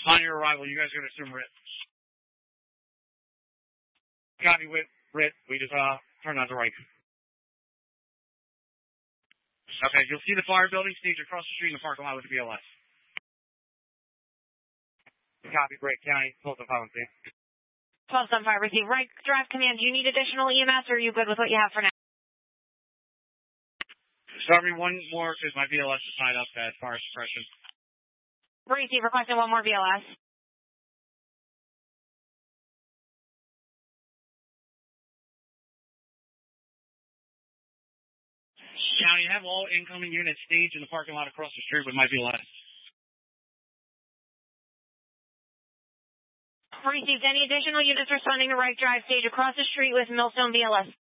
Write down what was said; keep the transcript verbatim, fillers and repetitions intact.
On your arrival, you guys are going to assume R I T. Copy with R I T. We just, uh, turned on the right. Okay, you'll see the fire building stage across the street in the parking lot with the B L S. Copy, great. County, close the phone, see. twelve seven five, receive. Right drive command, do you need additional E M S, or are you good with what you have for now? Start me one more, because my B L S is tied up at fire suppression. Receive, requesting one more B L S. County, have all incoming units staged in the parking lot across the street with my B L S. Received. Any additional units responding to right drive stage across the street with Millstone B L S?